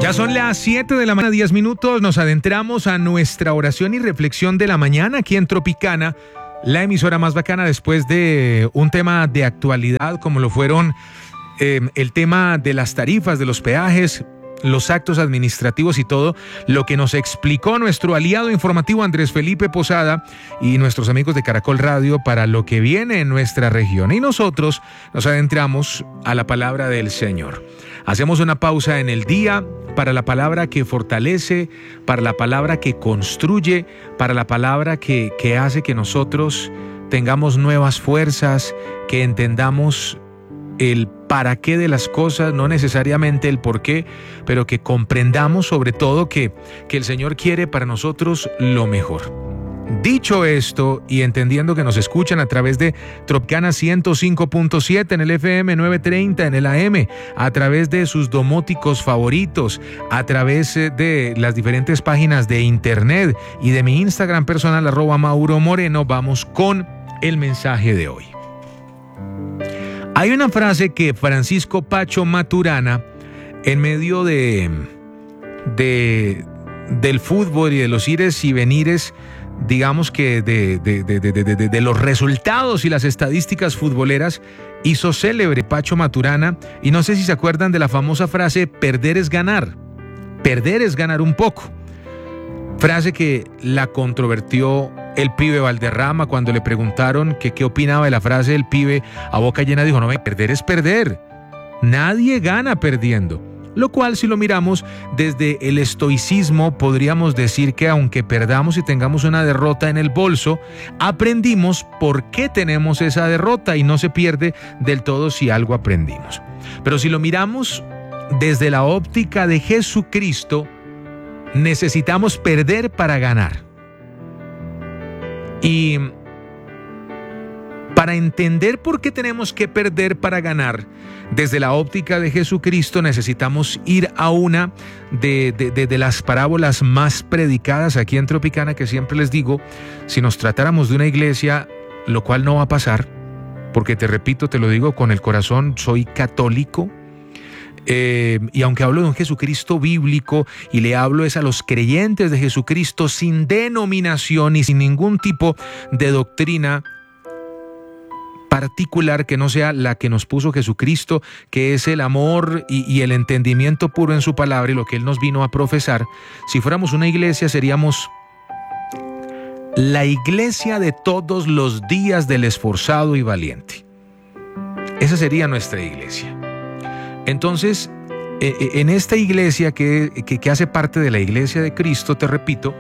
Ya son las 7 de la mañana, 10 minutos. Nos adentramos a nuestra oración y reflexión de la mañana aquí en Tropicana, la emisora más bacana, después de un tema de actualidad como lo fueron el tema de las tarifas, de los peajes, los actos administrativos y todo lo que nos explicó nuestro aliado informativo Andrés Felipe Posada y nuestros amigos de Caracol Radio para lo que viene en nuestra región. Y nosotros nos adentramos a la palabra del Señor. Hacemos una pausa en el día para la palabra que fortalece, para la palabra que construye, para la palabra que hace que nosotros tengamos nuevas fuerzas, que entendamos el para qué de las cosas, no necesariamente el por qué, pero que comprendamos sobre todo que el Señor quiere para nosotros lo mejor. Dicho esto, y entendiendo que nos escuchan a través de Tropicana 105.7 en el FM 930 en el AM, a través de sus domóticos favoritos, a través de las diferentes páginas de internet y de mi Instagram personal @MauroMoreno, vamos con el mensaje de hoy. Hay una frase que Francisco Pacho Maturana, en medio del fútbol y de los ires y venires, digamos que de los resultados y las estadísticas futboleras, hizo célebre Pacho Maturana, y no sé si se acuerdan de la famosa frase: perder es ganar un poco. Frase que la controvertió el pibe Valderrama cuando le preguntaron que qué opinaba de la frase del pibe. A boca llena dijo: no, perder es perder, nadie gana perdiendo. Lo cual, si lo miramos desde el estoicismo, podríamos decir que aunque perdamos y tengamos una derrota en el bolso, aprendimos por qué tenemos esa derrota y no se pierde del todo si algo aprendimos. Pero si lo miramos desde la óptica de Jesucristo, necesitamos perder para ganar. Y para entender por qué tenemos que perder para ganar, desde la óptica de Jesucristo, necesitamos ir a una de las parábolas más predicadas aquí en Tropicana, que siempre les digo, si nos tratáramos de una iglesia, lo cual no va a pasar, porque te repito, te lo digo con el corazón, soy católico, y aunque hablo de un Jesucristo bíblico y le hablo es a los creyentes de Jesucristo sin denominación y sin ningún tipo de doctrina particular que no sea la que nos puso Jesucristo, que es el amor y el entendimiento puro en su palabra y lo que Él nos vino a profesar. Si fuéramos una iglesia, seríamos la iglesia de todos los días del esforzado y valiente. Esa sería nuestra iglesia. Entonces, en esta iglesia que hace parte de la iglesia de Cristo, te repito,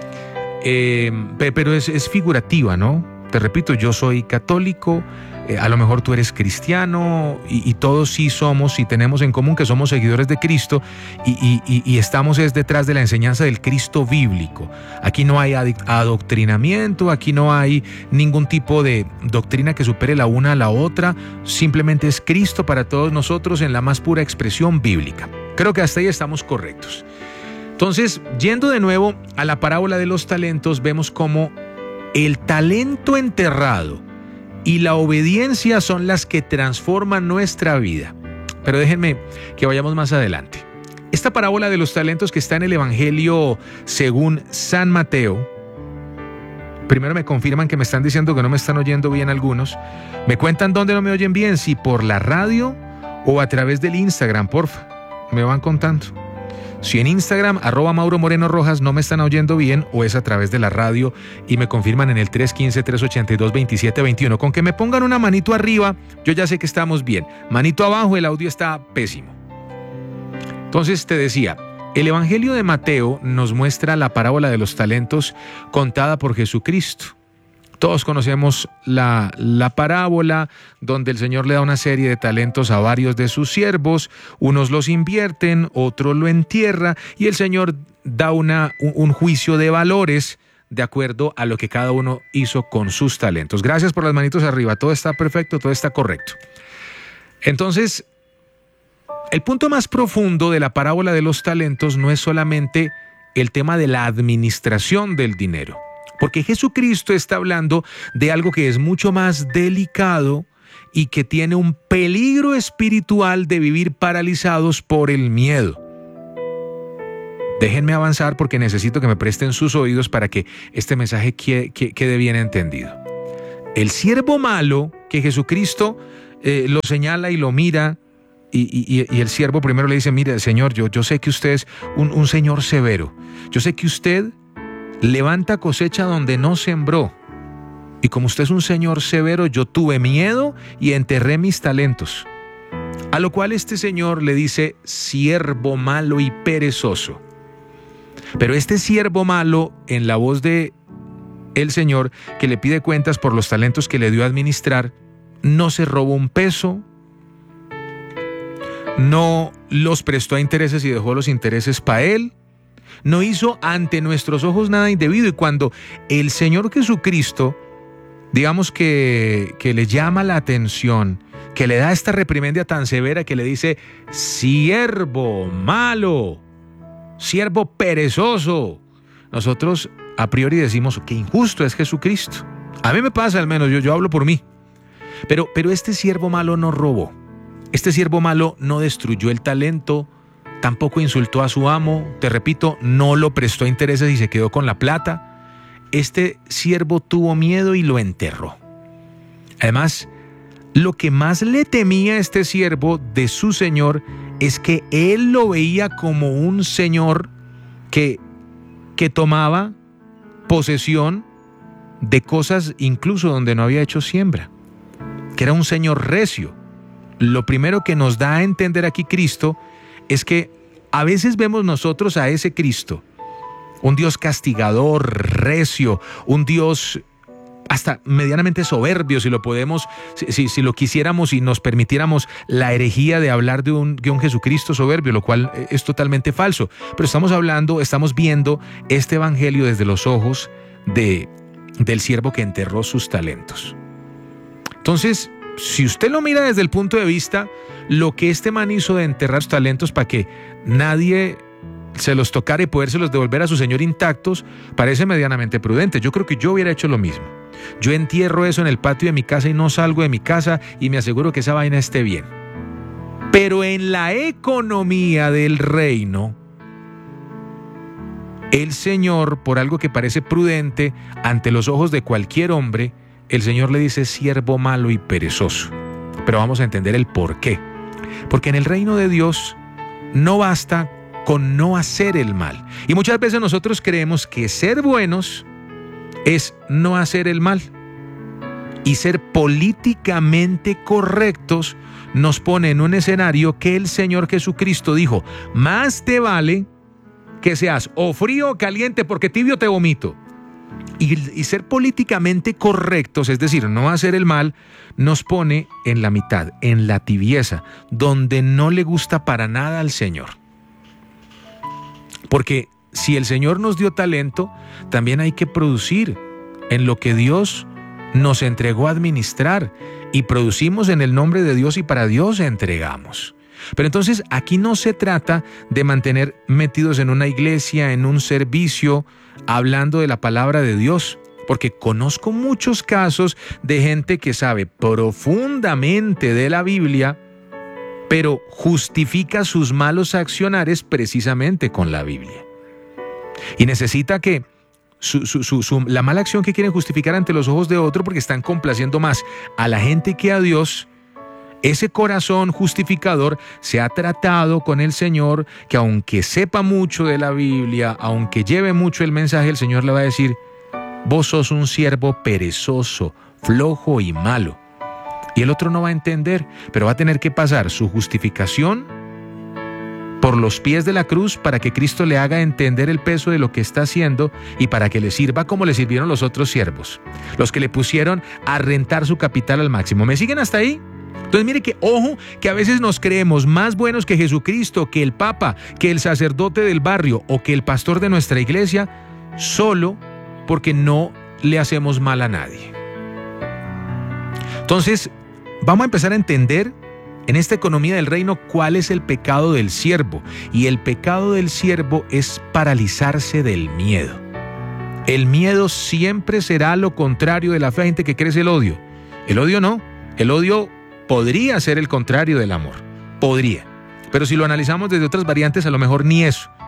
pero es figurativa, ¿no? Te repito, yo soy católico, a lo mejor tú eres cristiano y todos sí somos y tenemos en común que somos seguidores de Cristo y estamos detrás de la enseñanza del Cristo bíblico. Aquí no hay adoctrinamiento, aquí no hay ningún tipo de doctrina que supere la una a la otra, simplemente es Cristo para todos nosotros en la más pura expresión bíblica. Creo que hasta ahí estamos correctos. Entonces, yendo de nuevo a la parábola de los talentos, vemos cómo el talento enterrado y la obediencia son las que transforman nuestra vida. Pero déjenme que vayamos más adelante. Esta parábola de los talentos que está en el Evangelio según San Mateo, primero me confirman que me están diciendo que no me están oyendo bien algunos. Me cuentan dónde no me oyen bien, si por la radio o a través del Instagram, porfa. Me van contando. Si en Instagram, @MauroMorenoRojas, no me están oyendo bien, o es a través de la radio y me confirman en el 315-382-2721. Con que me pongan una manito arriba, yo ya sé que estamos bien. Manito abajo, el audio está pésimo. Entonces te decía, el Evangelio de Mateo nos muestra la parábola de los talentos contada por Jesucristo. Todos conocemos la parábola donde el Señor le da una serie de talentos a varios de sus siervos, unos los invierten, otro lo entierra y el Señor da un juicio de valores de acuerdo a lo que cada uno hizo con sus talentos. Gracias por las manitos arriba, todo está perfecto, todo está correcto. Entonces, el punto más profundo de la parábola de los talentos no es solamente el tema de la administración del dinero, porque Jesucristo está hablando de algo que es mucho más delicado y que tiene un peligro espiritual de vivir paralizados por el miedo. Déjenme avanzar porque necesito que me presten sus oídos para que este mensaje quede bien entendido. El siervo malo que Jesucristo lo señala y lo mira, y el siervo primero le dice: mire, Señor, yo sé que usted es un Señor severo. Yo sé que usted levanta cosecha donde no sembró. Y como usted es un Señor severo, yo tuve miedo y enterré mis talentos. A lo cual este Señor le dice: siervo malo y perezoso. Pero este siervo malo, en la voz de el Señor, que le pide cuentas por los talentos que le dio a administrar, no se robó un peso, no los prestó a intereses y dejó los intereses para él, no hizo ante nuestros ojos nada indebido. Y cuando el Señor Jesucristo, digamos que le llama la atención, que le da esta reprimenda tan severa, que le dice: siervo malo, siervo perezoso, nosotros a priori decimos: qué injusto es Jesucristo. A mí me pasa, al menos, yo hablo por mí. Pero este siervo malo no robó. Este siervo malo no destruyó el talento, tampoco insultó a su amo, te repito, no lo prestó a intereses y se quedó con la plata. Este siervo tuvo miedo y lo enterró. Además, lo que más le temía a este siervo de su señor es que él lo veía como un señor que tomaba posesión de cosas incluso donde no había hecho siembra, que era un señor recio. Lo primero que nos da a entender aquí Cristo es que a veces vemos nosotros a ese Cristo, un Dios castigador, recio, un Dios hasta medianamente soberbio, si lo quisiéramos y nos permitiéramos la herejía de hablar de un Jesucristo soberbio, lo cual es totalmente falso. Pero estamos viendo este evangelio desde los ojos del siervo que enterró sus talentos. Entonces, si usted lo mira desde el punto de vista, lo que este man hizo de enterrar sus talentos para que nadie se los tocara y podérselos devolver a su señor intactos, parece medianamente prudente. Yo creo que yo hubiera hecho lo mismo. Yo entierro eso en el patio de mi casa y no salgo de mi casa y me aseguro que esa vaina esté bien. Pero en la economía del reino, el Señor, por algo que parece prudente ante los ojos de cualquier hombre, el Señor le dice: siervo malo y perezoso. Pero vamos a entender el por qué. Porque en el reino de Dios no basta con no hacer el mal. Y muchas veces nosotros creemos que ser buenos es no hacer el mal. Y ser políticamente correctos nos pone en un escenario que el Señor Jesucristo dijo: más te vale que seas o frío o caliente, porque tibio te vomito. Y ser políticamente correctos, es decir, no hacer el mal, nos pone en la mitad, en la tibieza, donde no le gusta para nada al Señor. Porque si el Señor nos dio talento, también hay que producir en lo que Dios nos entregó a administrar, y producimos en el nombre de Dios y para Dios entregamos. Pero entonces aquí no se trata de mantener metidos en una iglesia, en un servicio, hablando de la palabra de Dios, porque conozco muchos casos de gente que sabe profundamente de la Biblia, pero justifica sus malos accionares precisamente con la Biblia. Y necesita que la mala acción que quieren justificar ante los ojos de otro, porque están complaciendo más a la gente que a Dios, ese corazón justificador se ha tratado con el Señor, que aunque sepa mucho de la Biblia, aunque lleve mucho el mensaje, el Señor le va a decir: vos sos un siervo perezoso, flojo y malo. Y el otro no va a entender, pero va a tener que pasar su justificación por los pies de la cruz para que Cristo le haga entender el peso de lo que está haciendo y para que le sirva como le sirvieron los otros siervos, los que le pusieron a rentar su capital al máximo. ¿Me siguen hasta ahí? Entonces mire que, ojo, que a veces nos creemos más buenos que Jesucristo, que el Papa, que el sacerdote del barrio o que el pastor de nuestra iglesia, solo porque no le hacemos mal a nadie. Entonces, vamos a empezar a entender en esta economía del reino cuál es el pecado del siervo. Y el pecado del siervo es paralizarse del miedo. El miedo siempre será lo contrario de la fe. Hay gente que crece el odio. El odio no. El odio podría ser el contrario del amor. Podría. Pero si lo analizamos desde otras variantes, a lo mejor ni eso.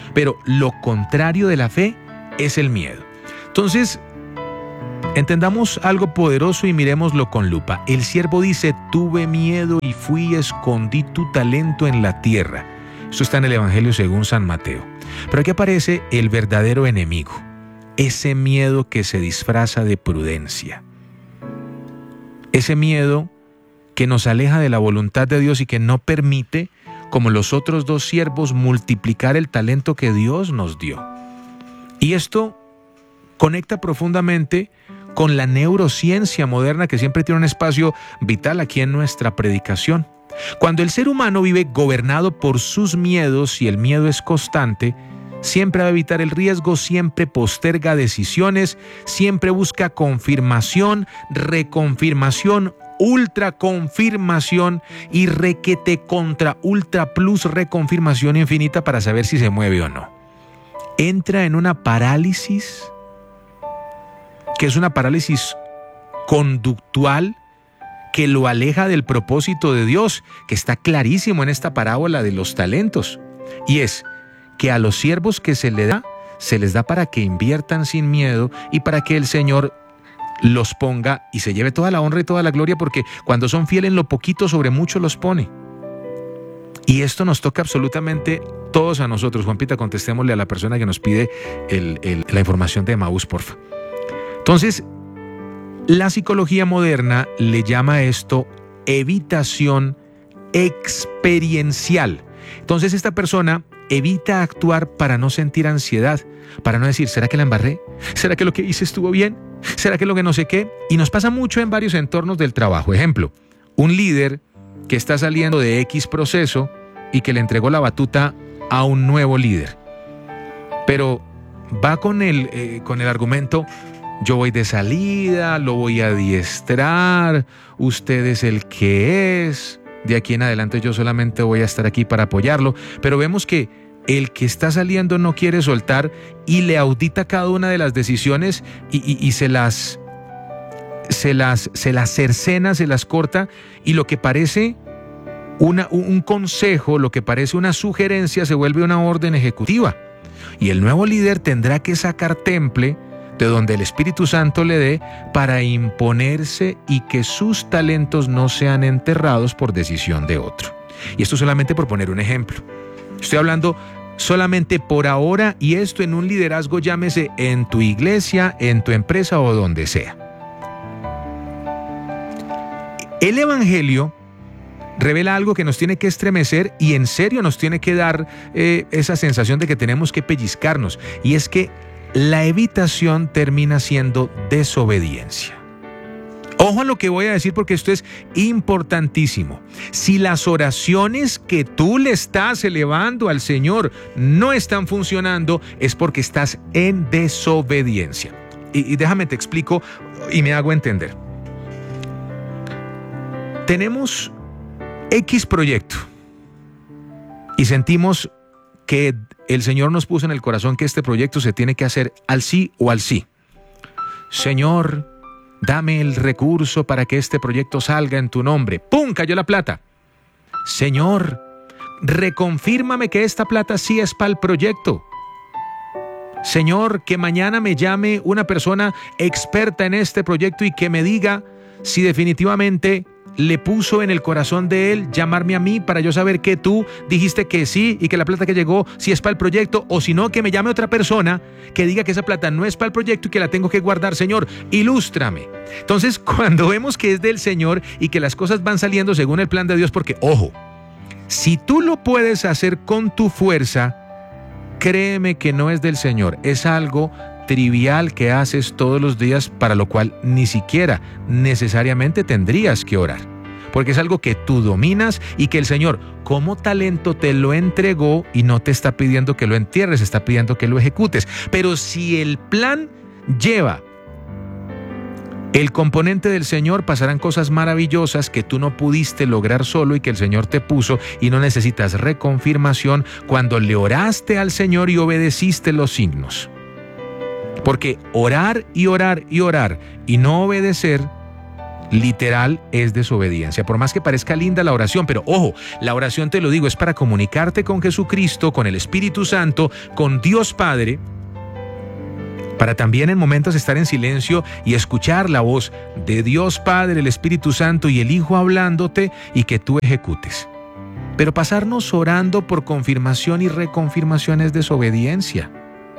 pero lo contrario de la fe es el miedo. Entonces, entendamos algo poderoso y miremoslo con lupa. El siervo dice: tuve miedo y fui, escondí tu talento en la tierra. Eso está en el Evangelio según San Mateo. Pero aquí aparece el verdadero enemigo, ese miedo que se disfraza de prudencia. Ese miedo que nos aleja de la voluntad de Dios y que no permite, como los otros dos siervos, multiplicar el talento que Dios nos dio. Y esto conecta profundamente con la neurociencia moderna, que siempre tiene un espacio vital aquí en nuestra predicación. Cuando el ser humano vive gobernado por sus miedos y el miedo es constante, siempre va a evitar el riesgo, siempre posterga decisiones, siempre busca confirmación, reconfirmación, ultraconfirmación y requete contra ultra plus reconfirmación infinita para saber si se mueve o no. Entra en una parálisis, que es una parálisis conductual, que lo aleja del propósito de Dios, que está clarísimo en esta parábola de los talentos. Y es que a los siervos que se les da para que inviertan sin miedo y para que el Señor los ponga y se lleve toda la honra y toda la gloria, porque cuando son fieles en lo poquito, sobre mucho los pone. Y esto nos toca absolutamente todos a nosotros. Juanpita, contestémosle a la persona que nos pide la información de Emaús, porfa. Entonces, la psicología moderna le llama a esto evitación experiencial. Entonces, esta persona evita actuar para no sentir ansiedad, para no decir: ¿será que la embarré? ¿Será que lo que hice estuvo bien? ¿Será que lo que no sé qué? Y nos pasa mucho en varios entornos del trabajo. Ejemplo, un líder que está saliendo de X proceso y que le entregó la batuta a un nuevo líder, pero va con el argumento: yo voy de salida, lo voy a adiestrar, usted es el que es, de aquí en adelante yo solamente voy a estar aquí para apoyarlo. Pero vemos que el que está saliendo no quiere soltar y le audita cada una de las decisiones y se las cercena, se las corta, y lo que parece un consejo, lo que parece una sugerencia, se vuelve una orden ejecutiva. Y el nuevo líder tendrá que sacar temple de donde el Espíritu Santo le dé para imponerse y que sus talentos no sean enterrados por decisión de otro. Y esto solamente por poner un ejemplo. Estoy hablando solamente por ahora, y esto en un liderazgo, llámese en tu iglesia, en tu empresa o donde sea. El Evangelio revela algo que nos tiene que estremecer y en serio nos tiene que dar esa sensación de que tenemos que pellizcarnos, y es que la evitación termina siendo desobediencia. Ojo a lo que voy a decir, porque esto es importantísimo. Si las oraciones que tú le estás elevando al Señor no están funcionando, es porque estás en desobediencia. Y déjame te explico y me hago entender. Tenemos X proyecto y sentimos que el Señor nos puso en el corazón que este proyecto se tiene que hacer al sí o al sí. Señor, dame el recurso para que este proyecto salga en tu nombre. ¡Pum! Cayó la plata. Señor, reconfírmame que esta plata sí es para el proyecto. Señor, que mañana me llame una persona experta en este proyecto y que me diga si definitivamente le puso en el corazón de él llamarme a mí para yo saber que tú dijiste que sí y que la plata que llegó sí es para el proyecto, o si no, que me llame otra persona que diga que esa plata no es para el proyecto y que la tengo que guardar. Señor, ilústrame. Entonces, cuando vemos que es del Señor y que las cosas van saliendo según el plan de Dios, porque, ojo, si tú lo puedes hacer con tu fuerza, créeme que no es del Señor, es algo trivial que haces todos los días, para lo cual ni siquiera necesariamente tendrías que orar, porque es algo que tú dominas y que el Señor como talento te lo entregó y no te está pidiendo que lo entierres, está pidiendo que lo ejecutes. Pero si el plan lleva el componente del Señor, pasarán cosas maravillosas que tú no pudiste lograr solo y que el Señor te puso, y no necesitas reconfirmación cuando le oraste al Señor y obedeciste los signos. Porque orar y orar y orar y no obedecer literal es desobediencia. Por más que parezca linda la oración, pero ojo, la oración, te lo digo, es para comunicarte con Jesucristo, con el Espíritu Santo, con Dios Padre, para también en momentos estar en silencio y escuchar la voz de Dios Padre, el Espíritu Santo y el Hijo hablándote y que tú ejecutes. Pero pasarnos orando por confirmación y reconfirmación es desobediencia.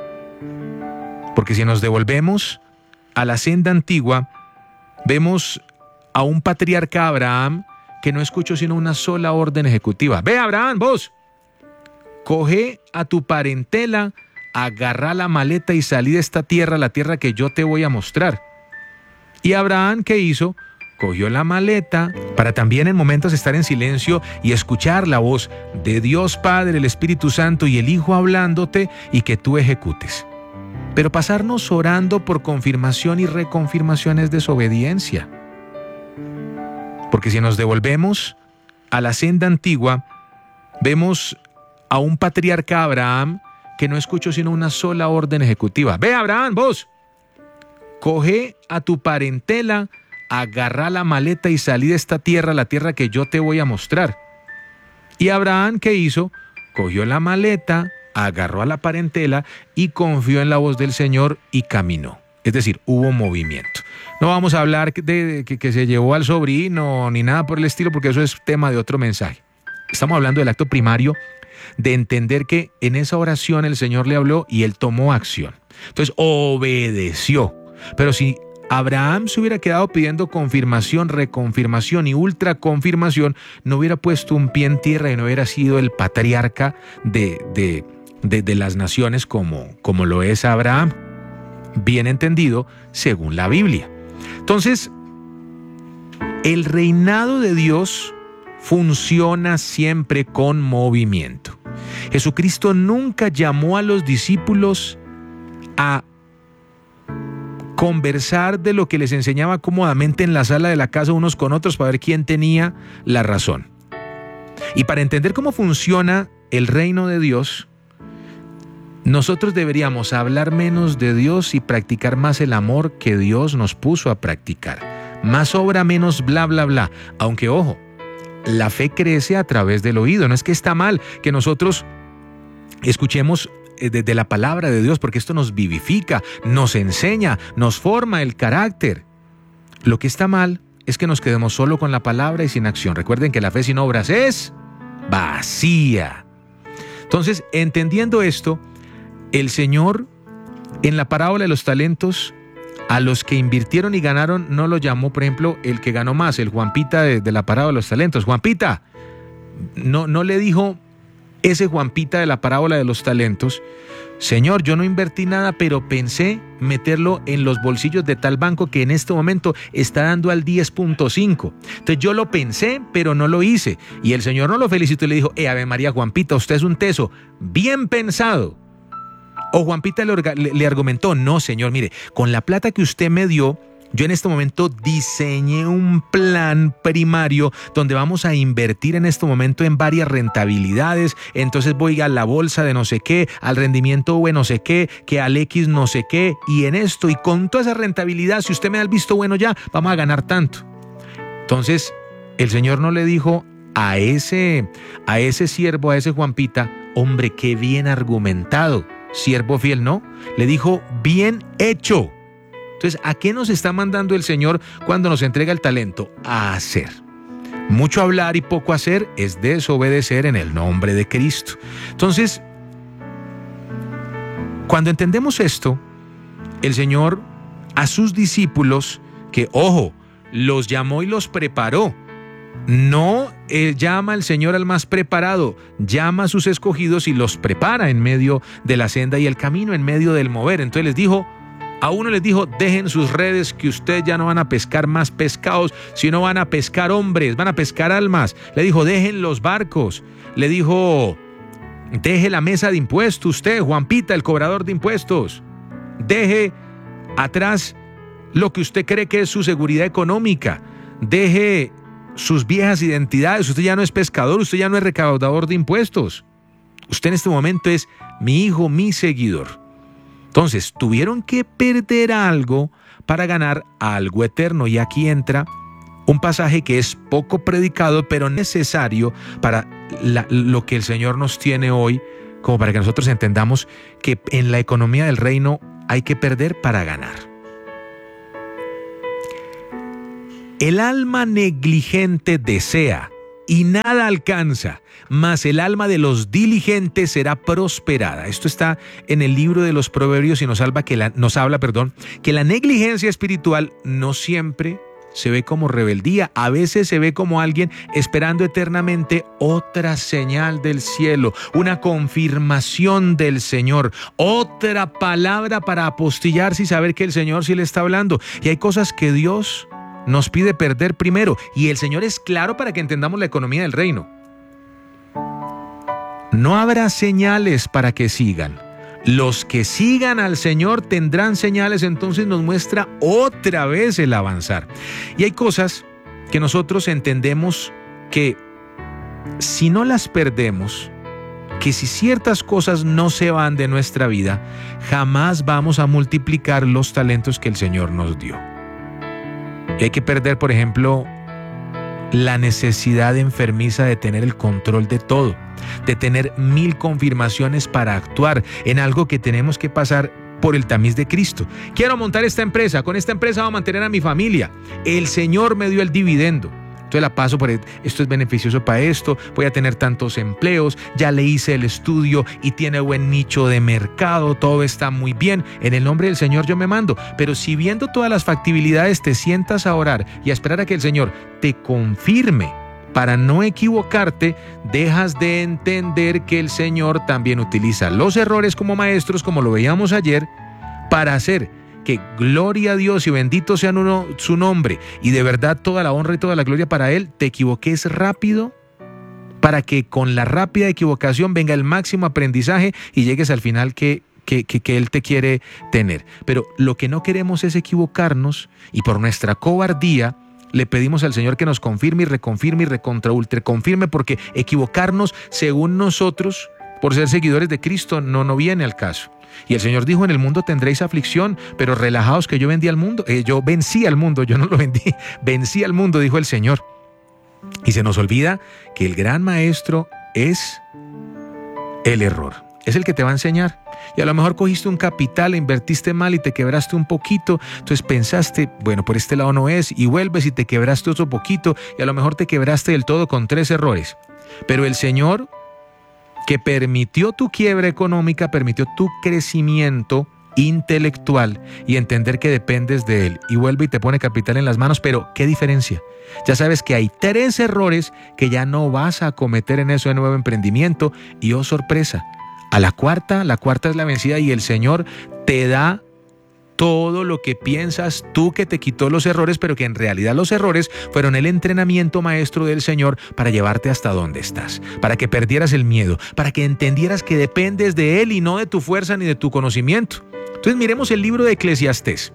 Porque si nos devolvemos a la senda antigua, vemos a un patriarca Abraham que no escuchó sino una sola orden ejecutiva. Ve, Abraham, vos, coge a tu parentela, agarra la maleta y salí de esta tierra, la tierra que yo te voy a mostrar. Y Abraham, ¿qué hizo? Cogió la maleta para también en momentos estar en silencio y escuchar la voz de Dios Padre, el Espíritu Santo y el Hijo hablándote y que tú ejecutes. Pero pasarnos orando por confirmación y reconfirmación es desobediencia. Porque si nos devolvemos a la senda antigua, vemos a un patriarca Abraham que no escuchó sino una sola orden ejecutiva. Ve, Abraham, vos, coge a tu parentela, agarra la maleta y salí de esta tierra, la tierra que yo te voy a mostrar. Y Abraham, ¿qué hizo? Cogió la maleta, agarró a la parentela y confió en la voz del Señor y caminó. Es decir, hubo movimiento. No vamos a hablar de que se llevó al sobrino ni nada por el estilo, porque eso es tema de otro mensaje. Estamos hablando del acto primario de entender que en esa oración el Señor le habló y él tomó acción. Entonces obedeció. Pero si Abraham se hubiera quedado pidiendo confirmación, reconfirmación y ultraconfirmación, no hubiera puesto un pie en tierra y no hubiera sido el patriarca de las naciones como lo es Abraham. Bien entendido, según la Biblia. Entonces, el reinado de Dios funciona siempre con movimiento. Jesucristo nunca llamó a los discípulos a conversar de lo que les enseñaba cómodamente en la sala de la casa unos con otros para ver quién tenía la razón. Y para entender cómo funciona el reino de Dios, nosotros deberíamos hablar menos de Dios y practicar más el amor que Dios nos puso a practicar. Más obra, menos bla, bla, bla. Aunque, ojo, la fe crece a través del oído. No es que está mal que nosotros escuchemos de la palabra de Dios, porque esto nos vivifica, nos enseña, nos forma el carácter. Lo que está mal es que nos quedemos solo con la palabra y sin acción. Recuerden que la fe sin obras es vacía. Entonces, entendiendo esto, el Señor en la parábola de los talentos, a los que invirtieron y ganaron, no lo llamó, por ejemplo, el que ganó más, el Juanpita de la parábola de los talentos. Juanpita, no le dijo ese Juanpita de la parábola de los talentos: Señor, yo no invertí nada, pero pensé meterlo en los bolsillos de tal banco que en este momento está dando al 10.5. Entonces yo lo pensé, pero no lo hice. Y el Señor no lo felicitó y le dijo: Ave María, Juanpita, usted es un teso, bien pensado. O Juanpita le argumentó: no, Señor, mire, con la plata que usted me dio, yo en este momento diseñé un plan primario donde vamos a invertir en este momento en varias rentabilidades. Entonces voy a la bolsa de no sé qué, al rendimiento V no sé qué, que al X no sé qué, y en esto y con toda esa rentabilidad, si usted me da el visto bueno ya, vamos a ganar tanto. Entonces el Señor no le dijo a ese siervo, a ese Juanpita: hombre, qué bien argumentado, siervo fiel, no. Le dijo: bien hecho. Entonces, ¿a qué nos está mandando el Señor cuando nos entrega el talento? A hacer. Mucho hablar y poco hacer es desobedecer en el nombre de Cristo. Entonces, cuando entendemos esto, el Señor a sus discípulos, que, ojo, los llamó y los preparó. No llama el Señor al más preparado, llama a sus escogidos y los prepara en medio de la senda y el camino, en medio del mover. Entonces les dijo, a uno les dijo: dejen sus redes, que ustedes ya no van a pescar más pescados, sino van a pescar hombres, van a pescar almas. Le dijo: dejen los barcos. Le dijo: deje la mesa de impuestos usted, Juanpita, el cobrador de impuestos. Deje atrás lo que usted cree que es su seguridad económica. Deje sus viejas identidades. Usted ya no es pescador, usted ya no es recaudador de impuestos. Usted en este momento es mi hijo, mi seguidor. Entonces, tuvieron que perder algo para ganar algo eterno. Y aquí entra Un pasaje que es poco predicado, pero necesario para lo que el Señor nos tiene hoy, como para que nosotros entendamos que en la economía del reino hay que perder para ganar. El alma negligente desea y nada alcanza, mas el alma de los diligentes será prosperada. Esto está en el libro de los Proverbios y nos habla que la negligencia espiritual no siempre se ve como rebeldía, a veces se ve como alguien esperando eternamente otra señal del cielo, una confirmación del Señor, otra palabra para apostillarse y saber que el Señor sí le está hablando. Y hay cosas que Dios nos pide perder primero, y el Señor es claro para que entendamos la economía del reino. No habrá señales para que sigan. Los que sigan al Señor tendrán señales. Entonces nos muestra otra vez el avanzar. Y hay cosas que nosotros entendemos que si no las perdemos, que si ciertas cosas no se van de nuestra vida, jamás vamos a multiplicar los talentos que el Señor nos dio. Y hay que perder, por ejemplo, la necesidad enfermiza de tener el control de todo, de tener 1000 confirmaciones para actuar en algo que tenemos que pasar por el tamiz de Cristo. Quiero montar esta empresa, con esta empresa voy a mantener a mi familia. El Señor me dio el dividendo. Entonces la paso por esto es beneficioso para esto, voy a tener tantos empleos, ya le hice el estudio y tiene buen nicho de mercado, todo está muy bien, en el nombre del Señor yo me mando. Pero si viendo todas las factibilidades te sientas a orar y a esperar a que el Señor te confirme para no equivocarte, dejas de entender que el Señor también utiliza los errores como maestros, como lo veíamos ayer, para hacer que gloria a Dios y bendito sea su nombre, y de verdad toda la honra y toda la gloria para Él, te equivoques rápido para que con la rápida equivocación venga el máximo aprendizaje y llegues al final que Él te quiere tener. Pero lo que no queremos es equivocarnos, y por nuestra cobardía le pedimos al Señor que nos confirme y reconfirme y recontra ultra confirme, porque equivocarnos según nosotros por ser seguidores de Cristo no viene al caso. Y el Señor dijo: en el mundo tendréis aflicción, pero relajaos que yo vencí al mundo, yo no lo vendí, vencí al mundo, dijo el Señor. Y se nos olvida que el gran maestro es el error, es el que te va a enseñar. Y a lo mejor cogiste un capital, invertiste mal y te quebraste un poquito, entonces pensaste, bueno, por este lado no es, y vuelves y te quebraste otro poquito, y a lo mejor te quebraste del todo con 3 errores. Pero el Señor, que permitió tu quiebra económica, permitió tu crecimiento intelectual y entender que dependes de Él, y vuelve y te pone capital en las manos. Pero ¿qué diferencia? Ya sabes que hay 3 errores que ya no vas a cometer en ese nuevo emprendimiento, y oh sorpresa, a la cuarta es la vencida, y el Señor te da todo lo que piensas tú que te quitó los errores, pero que en realidad los errores fueron el entrenamiento maestro del Señor para llevarte hasta donde estás, para que perdieras el miedo, para que entendieras que dependes de Él y no de tu fuerza ni de tu conocimiento. Entonces miremos el libro de Eclesiastés.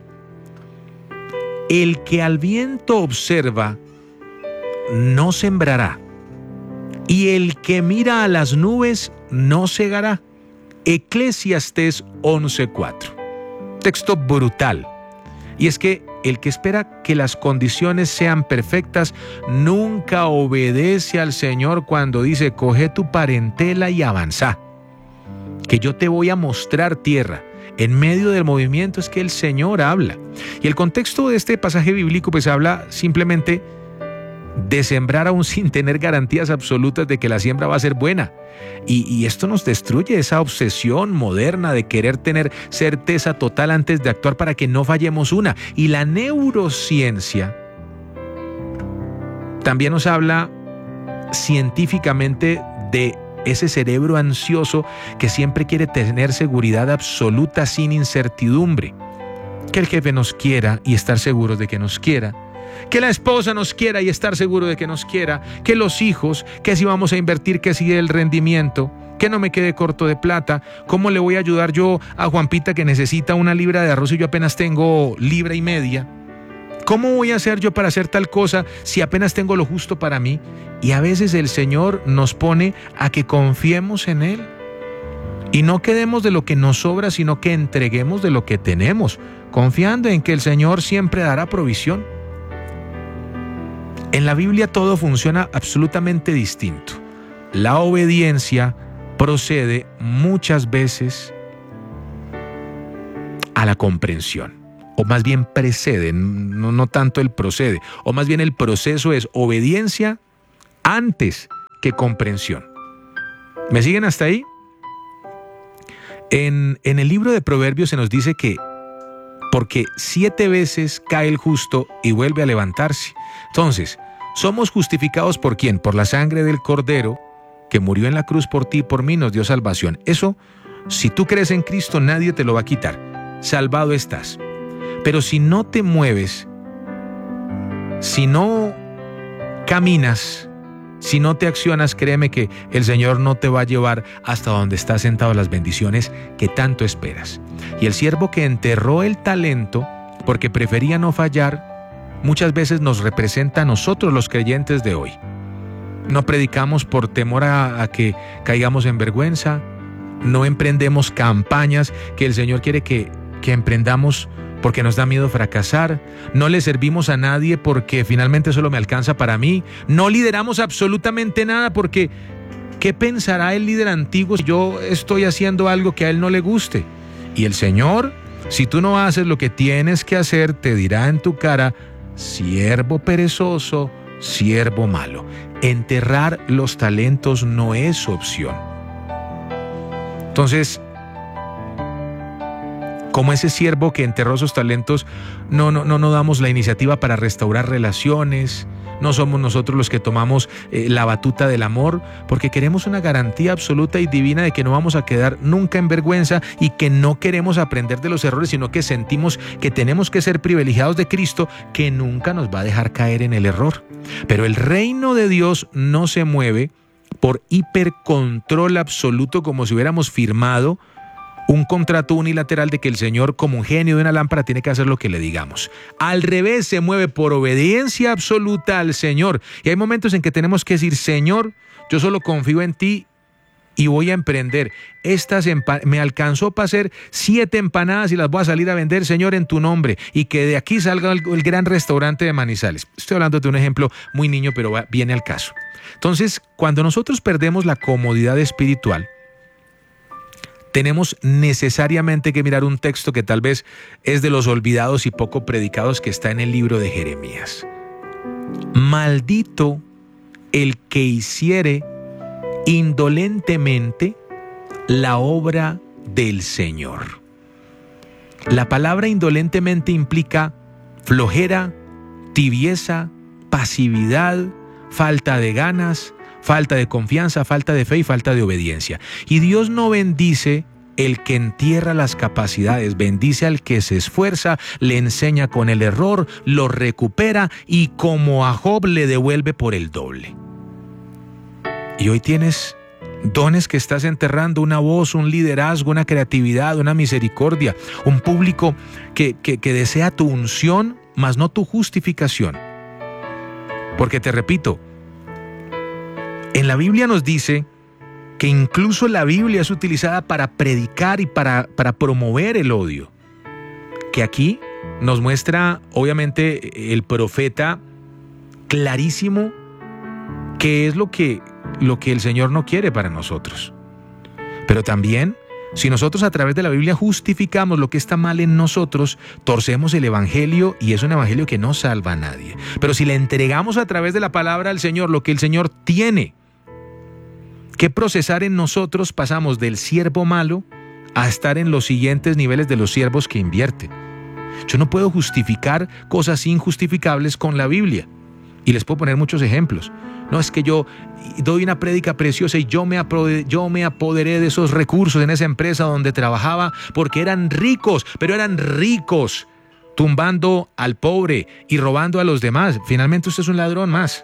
El que al viento observa no sembrará, y el que mira a las nubes no segará. Eclesiastés 11:4. Texto brutal. Y es que el que espera que las condiciones sean perfectas nunca obedece al Señor cuando dice: coge tu parentela y avanza, que yo te voy a mostrar tierra. En medio del movimiento es que el Señor habla. Y el contexto de este pasaje bíblico pues habla simplemente de sembrar aún sin tener garantías absolutas de que la siembra va a ser buena. Y esto nos destruye esa obsesión moderna de querer tener certeza total antes de actuar para que no fallemos una. Y la neurociencia también nos habla científicamente de ese cerebro ansioso que siempre quiere tener seguridad absoluta sin incertidumbre. Que el jefe nos quiera y estar seguros de que nos quiera. Que la esposa nos quiera y estar seguro de que nos quiera, que los hijos, que si vamos a invertir, que si el rendimiento, que no me quede corto de plata. ¿Cómo le voy a ayudar yo a Juanpita que necesita 1 libra de arroz y yo apenas tengo 1,5 libras? ¿Cómo voy a hacer yo para hacer tal cosa si apenas tengo lo justo para mí? Y a veces el Señor nos pone a que confiemos en Él y no quedemos de lo que nos sobra, sino que entreguemos de lo que tenemos, confiando en que el Señor siempre dará provisión. En la Biblia todo funciona absolutamente distinto. La obediencia procede muchas veces a la comprensión, o más bien precede, no tanto el procede, o más bien el proceso es obediencia antes que comprensión. ¿Me siguen hasta ahí? En el libro de Proverbios se nos dice que porque 7 veces cae el justo y vuelve a levantarse. Entonces, somos justificados ¿por quién? Por la sangre del Cordero que murió en la cruz por ti y por mí, nos dio salvación. Eso, si tú crees en Cristo, nadie te lo va a quitar. Salvado estás. Pero si no te mueves, si no caminas, si no te accionas, créeme que el Señor no te va a llevar hasta donde estás sentado las bendiciones que tanto esperas. Y el siervo que enterró el talento porque prefería no fallar, muchas veces nos representa a nosotros los creyentes de hoy. No predicamos por temor a que caigamos en vergüenza, no emprendemos campañas que el Señor quiere que emprendamos porque nos da miedo fracasar, no le servimos a nadie porque finalmente solo me alcanza para mí, no lideramos absolutamente nada porque ¿qué pensará el líder antiguo si yo estoy haciendo algo que a él no le guste? Y el Señor, si tú no haces lo que tienes que hacer, te dirá en tu cara, siervo perezoso, siervo malo. Enterrar los talentos no es opción. Entonces, como ese siervo que enterró sus talentos, no damos la iniciativa para restaurar relaciones, no somos nosotros los que tomamos la batuta del amor, porque queremos una garantía absoluta y divina de que no vamos a quedar nunca en vergüenza y que no queremos aprender de los errores, sino que sentimos que tenemos que ser privilegiados de Cristo, que nunca nos va a dejar caer en el error. Pero el reino de Dios no se mueve por hipercontrol absoluto como si hubiéramos firmado un contrato unilateral de que el Señor, como un genio de una lámpara, tiene que hacer lo que le digamos. Al revés, se mueve por obediencia absoluta al Señor. Y hay momentos en que tenemos que decir, Señor, yo solo confío en ti y voy a emprender. Me alcanzó para hacer 7 empanadas y las voy a salir a vender, Señor, en tu nombre. Y que de aquí salga el gran restaurante de Manizales. Estoy hablando de un ejemplo muy niño, pero viene al caso. Entonces, cuando nosotros perdemos la comodidad espiritual, tenemos necesariamente que mirar un texto que tal vez es de los olvidados y poco predicados, que está en el libro de Jeremías. Maldito el que hiciere indolentemente la obra del Señor. La palabra indolentemente implica flojera, tibieza, pasividad, falta de ganas, falta de confianza, falta de fe y falta de obediencia. Y Dios no bendice el que entierra las capacidades, bendice al que se esfuerza, le enseña con el error, lo recupera y como a Job le devuelve por el doble. Y hoy tienes dones que estás enterrando, una voz, un liderazgo, una creatividad, una misericordia, un público que desea tu unción, mas no tu justificación. Porque te repito, en la Biblia nos dice que incluso la Biblia es utilizada para predicar y para promover el odio. Que aquí nos muestra, obviamente, el profeta clarísimo qué es lo que el Señor no quiere para nosotros. Pero también, si nosotros a través de la Biblia justificamos lo que está mal en nosotros, torcemos el evangelio y es un evangelio que no salva a nadie. Pero si le entregamos a través de la palabra al Señor lo que el Señor tiene que procesar en nosotros, pasamos del siervo malo a estar en los siguientes niveles de los siervos que invierten. Yo no puedo justificar cosas injustificables con la Biblia. Y les puedo poner muchos ejemplos. No es que yo doy una prédica preciosa y yo me apoderé de esos recursos en esa empresa donde trabajaba porque eran ricos, pero eran ricos tumbando al pobre y robando a los demás. Finalmente usted es un ladrón más.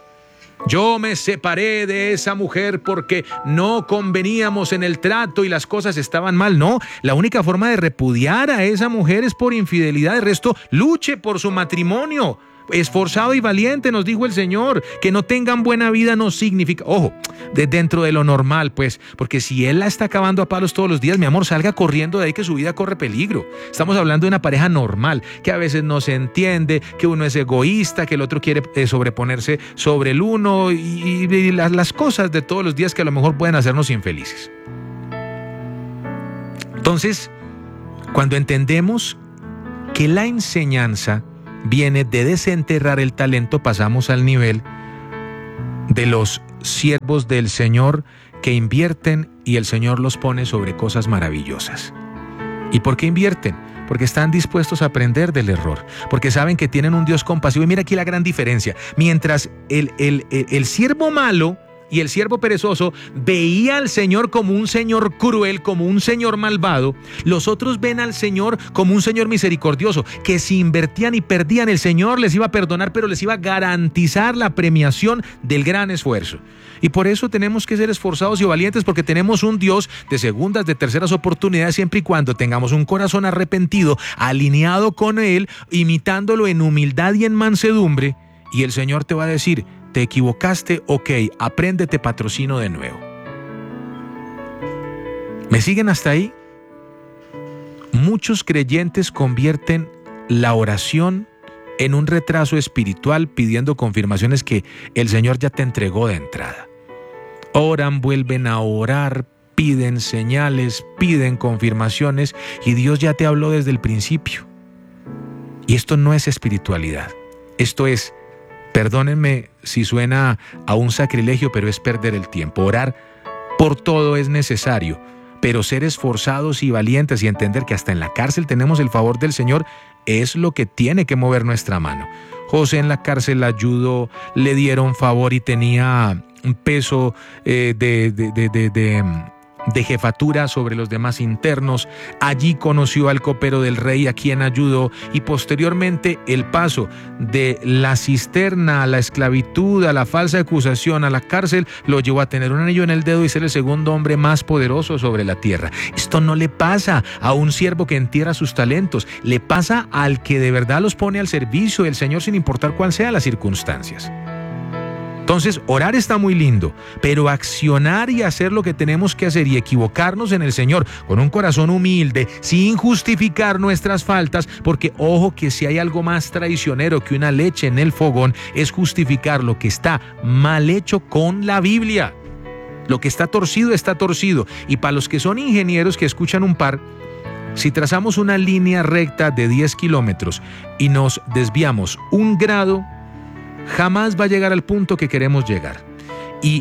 Yo me separé de esa mujer porque no conveníamos en el trato y las cosas estaban mal. No, la única forma de repudiar a esa mujer es por infidelidad. El resto, luche por su matrimonio. esforzado y valiente, nos dijo el Señor. Que no tengan buena vida no significa, ojo, dentro de lo normal, pues, porque si él la está acabando a palos todos los días, mi amor, salga corriendo de ahí que su vida corre peligro. Estamos hablando de una pareja normal, que a veces no se entiende, que uno es egoísta, que el otro quiere sobreponerse sobre el uno y las cosas de todos los días que a lo mejor pueden hacernos infelices. Entonces, cuando entendemos que la enseñanza viene de desenterrar el talento, pasamos al nivel de los siervos del Señor que invierten y el Señor los pone sobre cosas maravillosas. ¿Y por qué invierten? Porque están dispuestos a aprender del error, porque saben que tienen un Dios compasivo. Y mira aquí la gran diferencia. Mientras el siervo malo y el siervo perezoso veía al Señor como un Señor cruel, como un Señor malvado, los otros ven al Señor como un Señor misericordioso, que si invertían y perdían, el Señor les iba a perdonar, pero les iba a garantizar la premiación del gran esfuerzo. Y por eso tenemos que ser esforzados y valientes, porque tenemos un Dios de segundas, de terceras oportunidades, siempre y cuando tengamos un corazón arrepentido, alineado con Él, imitándolo en humildad y en mansedumbre, y el Señor te va a decir: te equivocaste, ok, apréndete, patrocino de nuevo. ¿Me siguen hasta ahí? Muchos creyentes convierten la oración en un retraso espiritual, pidiendo confirmaciones que el Señor ya te entregó de entrada. Oran, vuelven a orar, piden señales, piden confirmaciones, y Dios ya te habló desde el principio. Y esto no es espiritualidad. Esto es, perdónenme si suena a un sacrilegio, pero es perder el tiempo. Orar por todo es necesario, pero ser esforzados y valientes y entender que hasta en la cárcel tenemos el favor del Señor es lo que tiene que mover nuestra mano. José en la cárcel ayudó, le dieron favor y tenía un peso de jefatura sobre los demás internos. Allí conoció al copero del rey, a quien ayudó, y posteriormente el paso de la cisterna a la esclavitud, a la falsa acusación, a la cárcel, lo llevó a tener un anillo en el dedo y ser el segundo hombre más poderoso sobre la tierra. Esto no le pasa a un siervo que entierra sus talentos, le pasa al que de verdad los pone al servicio del Señor, sin importar cuál sean las circunstancias. Entonces, orar está muy lindo, pero accionar y hacer lo que tenemos que hacer y equivocarnos en el Señor con un corazón humilde, sin justificar nuestras faltas, porque ojo que si hay algo más traicionero que una leche en el fogón, es justificar lo que está mal hecho con la Biblia. Lo que está torcido, está torcido. Y para los que son ingenieros que escuchan un par, si trazamos una línea recta de 10 kilómetros y nos desviamos 1 grado, jamás va a llegar al punto que queremos llegar. Y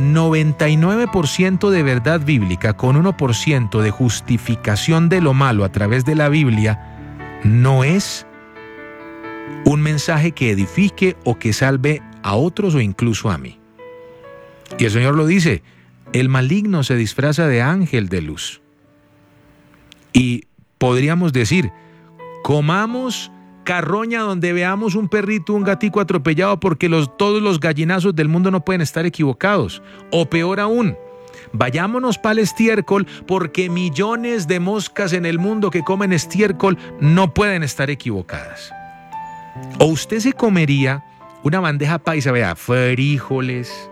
99% de verdad bíblica con 1% de justificación de lo malo a través de la Biblia no es un mensaje que edifique o que salve a otros o incluso a mí. Y el Señor lo dice: el maligno se disfraza de ángel de luz. Y podríamos decir: comamos carroña donde veamos un perrito, un gatico atropellado, porque todos los gallinazos del mundo no pueden estar equivocados. O peor aún, vayámonos para el estiércol, porque millones de moscas en el mundo que comen estiércol no pueden estar equivocadas. O usted se comería una bandeja paisa, vea, frijoles,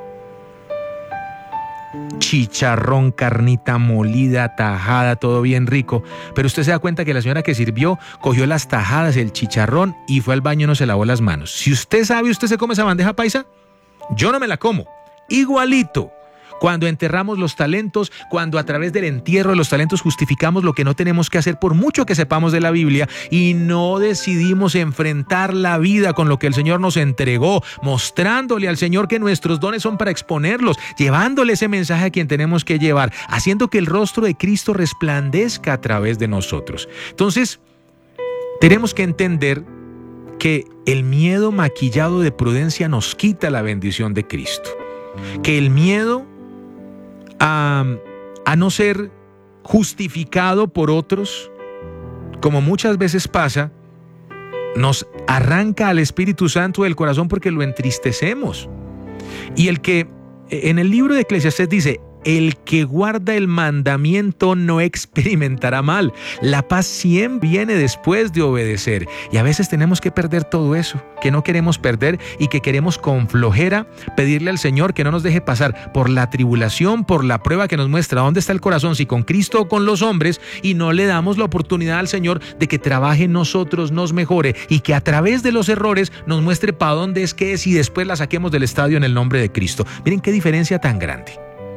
chicharrón, carnita molida, tajada, todo bien rico, pero usted se da cuenta que la señora que sirvió cogió las tajadas, el chicharrón, y fue al baño y no se lavó las manos. Si usted sabe, ¿usted se come esa bandeja paisa? Yo no me la como. Igualito, cuando enterramos los talentos, cuando a través del entierro de los talentos justificamos lo que no tenemos que hacer, por mucho que sepamos de la Biblia, y no decidimos enfrentar la vida con lo que el Señor nos entregó, mostrándole al Señor que nuestros dones son para exponerlos, llevándole ese mensaje a quien tenemos que llevar, haciendo que el rostro de Cristo resplandezca a través de nosotros. Entonces, tenemos que entender que el miedo maquillado de prudencia nos quita la bendición de Cristo, que el miedo a no ser justificado por otros, como muchas veces pasa, nos arranca al Espíritu Santo del corazón porque lo entristecemos. Y el que en el libro de Eclesiastés dice: el que guarda el mandamiento no experimentará mal. La paz siempre viene después de obedecer. Y a veces tenemos que perder todo eso que no queremos perder y que queremos con flojera pedirle al Señor que no nos deje pasar por la tribulación, por la prueba que nos muestra dónde está el corazón, si con Cristo o con los hombres, y no le damos la oportunidad al Señor de que trabaje en nosotros, nos mejore y que a través de los errores nos muestre para dónde es que es y después la saquemos del estadio en el nombre de Cristo. Miren qué diferencia tan grande.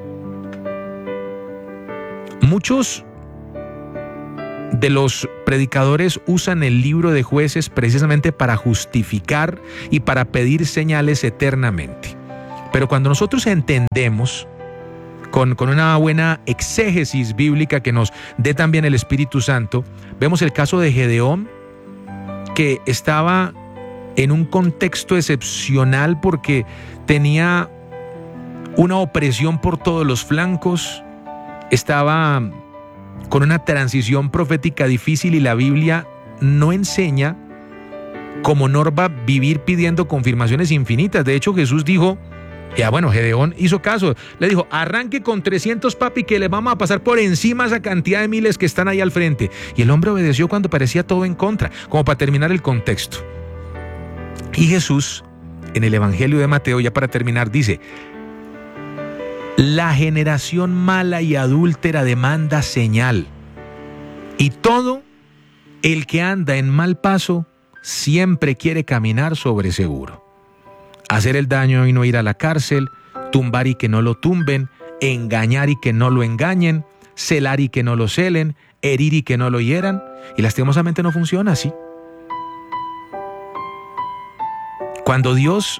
Muchos de los predicadores usan el libro de Jueces precisamente para justificar y para pedir señales eternamente. Pero cuando nosotros entendemos con una buena exégesis bíblica que nos dé también el Espíritu Santo, vemos el caso de Gedeón, que estaba en un contexto excepcional porque tenía una opresión por todos los flancos, estaba con una transición profética difícil y la Biblia no enseña como norma vivir pidiendo confirmaciones infinitas. De hecho, Jesús dijo, Gedeón hizo caso, le dijo, arranque con 300 papi que le vamos a pasar por encima esa cantidad de miles que están ahí al frente. Y el hombre obedeció cuando parecía todo en contra, como para terminar el contexto. Y Jesús, en el Evangelio de Mateo, ya para terminar, dice, la generación mala y adúltera demanda señal, y todo el que anda en mal paso siempre quiere caminar sobre seguro. Hacer el daño y no ir a la cárcel, tumbar y que no lo tumben, engañar y que no lo engañen, celar y que no lo celen, herir y que no lo hieran, y lastimosamente no funciona así. Cuando Dios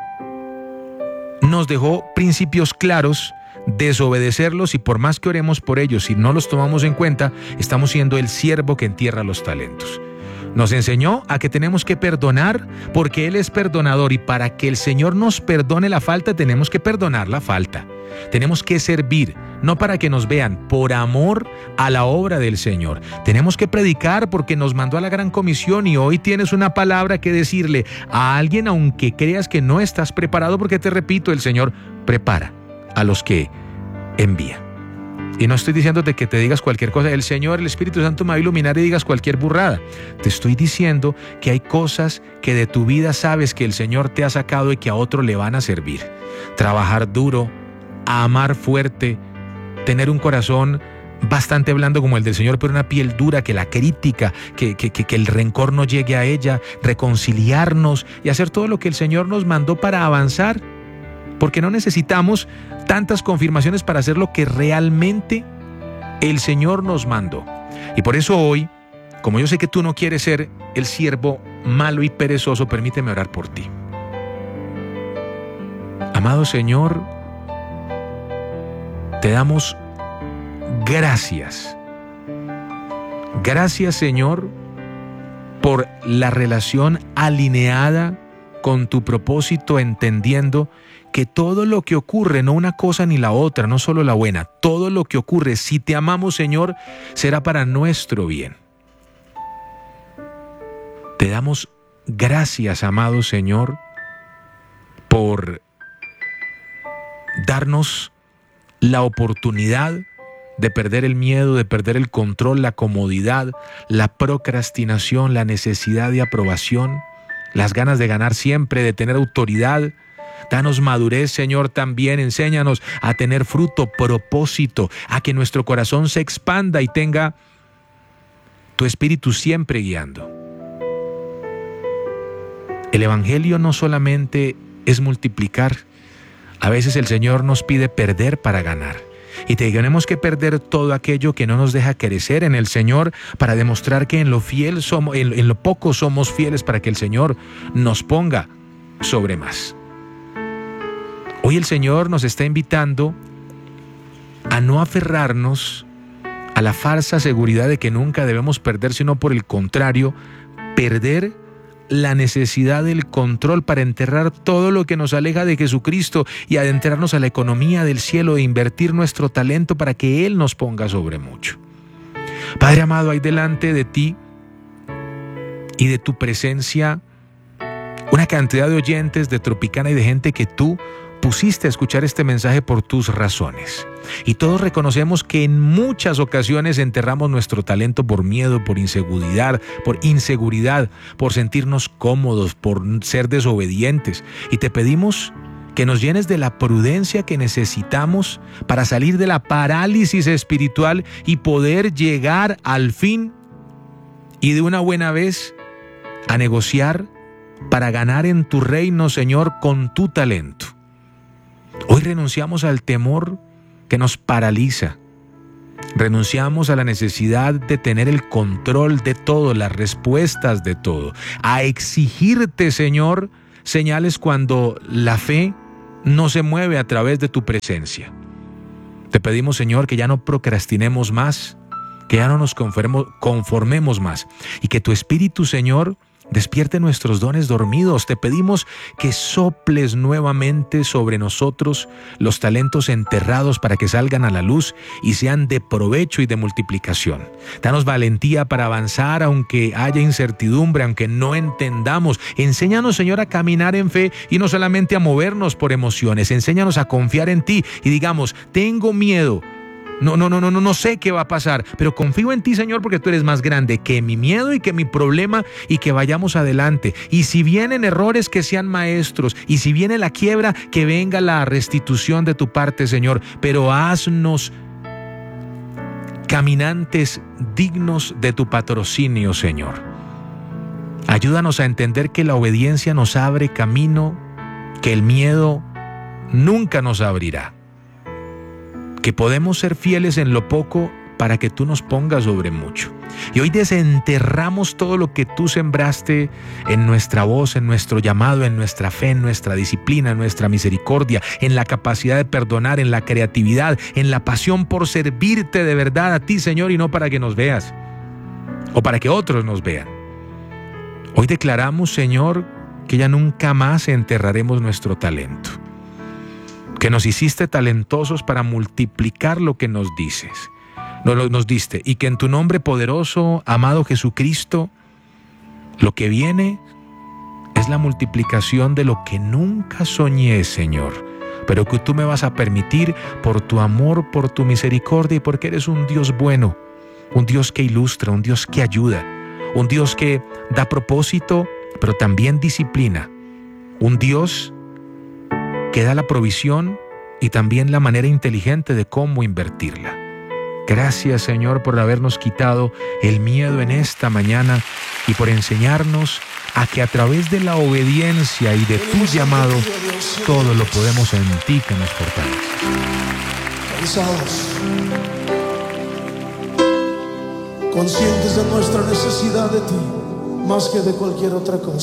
nos dejó principios claros, desobedecerlos y por más que oremos por ellos, si no los tomamos en cuenta, estamos siendo el siervo que entierra los talentos. Nos enseñó a que tenemos que perdonar porque Él es perdonador, y para que el Señor nos perdone la falta tenemos que perdonar la falta. Tenemos que servir, no para que nos vean, por amor a la obra del Señor. Tenemos que predicar porque nos mandó a la gran comisión, y hoy tienes una palabra que decirle a alguien, aunque creas que no estás preparado, porque te repito, el Señor prepara a los que envía. Y no estoy diciéndote que te digas cualquier cosa. El Señor, el Espíritu Santo me va a iluminar y digas cualquier burrada. Te estoy diciendo que hay cosas que de tu vida sabes que el Señor te ha sacado y que a otro le van a servir. Trabajar duro, amar fuerte, tener un corazón bastante blando como el del Señor, pero una piel dura, que la crítica, que el rencor no llegue a ella, reconciliarnos y hacer todo lo que el Señor nos mandó para avanzar. Porque no necesitamos tantas confirmaciones para hacer lo que realmente el Señor nos mandó. Y por eso hoy, como yo sé que tú no quieres ser el siervo malo y perezoso, permíteme orar por ti. Amado Señor, te damos gracias. Gracias, Señor, por la relación alineada con tu propósito, entendiendo que todo lo que ocurre, no una cosa ni la otra, no solo la buena, todo lo que ocurre, si te amamos, Señor, será para nuestro bien. Te damos gracias, amado Señor, por darnos la oportunidad de perder el miedo, de perder el control, la comodidad, la procrastinación, la necesidad de aprobación, las ganas de ganar siempre, de tener autoridad. Danos madurez, Señor, también. Enséñanos a tener fruto, propósito, a que nuestro corazón se expanda y tenga tu Espíritu siempre guiando. El Evangelio no solamente es multiplicar. A veces el Señor nos pide perder para ganar. Y tenemos que perder todo aquello que no nos deja crecer en el Señor para demostrar que en lo poco somos fieles, para que el Señor nos ponga sobre más. Hoy el Señor nos está invitando a no aferrarnos a la falsa seguridad de que nunca debemos perder, sino por el contrario, perder la necesidad del control para enterrar todo lo que nos aleja de Jesucristo y adentrarnos a la economía del cielo e invertir nuestro talento para que Él nos ponga sobre mucho. Padre amado, hay delante de ti y de tu presencia una cantidad de oyentes de Tropicana y de gente que tú pusiste a escuchar este mensaje por tus razones. Y todos reconocemos que en muchas ocasiones enterramos nuestro talento por miedo, por inseguridad, por sentirnos cómodos, por ser desobedientes. Y te pedimos que nos llenes de la prudencia que necesitamos para salir de la parálisis espiritual y poder llegar al fin y de una buena vez a negociar para ganar en tu reino, Señor, con tu talento. Hoy renunciamos al temor que nos paraliza. Renunciamos a la necesidad de tener el control de todo, las respuestas de todo. A exigirte, Señor, señales cuando la fe no se mueve a través de tu presencia. Te pedimos, Señor, que ya no procrastinemos más, que ya no nos conformemos más y que tu Espíritu, Señor, despierte nuestros dones dormidos. Te pedimos que soples nuevamente sobre nosotros los talentos enterrados para que salgan a la luz y sean de provecho y de multiplicación. Danos valentía para avanzar aunque haya incertidumbre, aunque no entendamos. Enséñanos, Señor, a caminar en fe y no solamente a movernos por emociones. Enséñanos a confiar en ti y digamos, tengo miedo. No sé qué va a pasar, pero confío en ti, Señor, porque tú eres más grande que mi miedo y que mi problema y que vayamos adelante. Y si vienen errores, que sean maestros. Y si viene la quiebra, que venga la restitución de tu parte, Señor. Pero haznos caminantes dignos de tu patrocinio, Señor. Ayúdanos a entender que la obediencia nos abre camino, que el miedo nunca nos abrirá. Que podemos ser fieles en lo poco para que tú nos pongas sobre mucho. Y hoy desenterramos todo lo que tú sembraste en nuestra voz, en nuestro llamado, en nuestra fe, en nuestra disciplina, en nuestra misericordia, en la capacidad de perdonar, en la creatividad, en la pasión por servirte de verdad a ti, Señor, y no para que nos veas o para que otros nos vean. Hoy declaramos, Señor, que ya nunca más enterraremos nuestro talento. Que nos hiciste talentosos para multiplicar lo que nos diste, y que en tu nombre poderoso, amado Jesucristo, lo que viene es la multiplicación de lo que nunca soñé, Señor, pero que tú me vas a permitir por tu amor, por tu misericordia y porque eres un Dios bueno, un Dios que ilustra, un Dios que ayuda, un Dios que da propósito, pero también disciplina, un Dios que da la provisión y también la manera inteligente de cómo invertirla. Gracias, Señor, por habernos quitado el miedo en esta mañana y por enseñarnos a que a través de la obediencia y de tu llamado, todo lo podemos en ti que nos fortalece. Cansados, conscientes de nuestra necesidad de ti, más que de cualquier otra cosa.